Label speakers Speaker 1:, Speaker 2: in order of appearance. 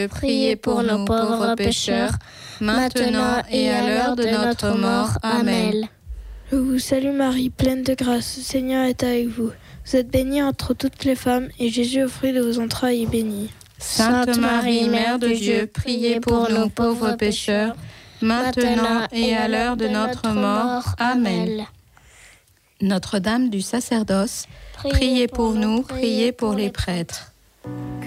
Speaker 1: Dieu, priez pour nous pauvres pécheurs, maintenant et à l'heure de notre mort. Amen.
Speaker 2: Je vous salue Marie, pleine de grâce, le Seigneur est avec vous. Vous êtes bénie entre toutes les femmes, et Jésus, au fruit de vos entrailles, est béni.
Speaker 1: Sainte Marie, Mère de Dieu, priez pour nous pauvres pécheurs, maintenant et à l'heure de notre mort. Amen. Notre-Dame du sacerdoce, priez pour nous, priez pour les prêtres.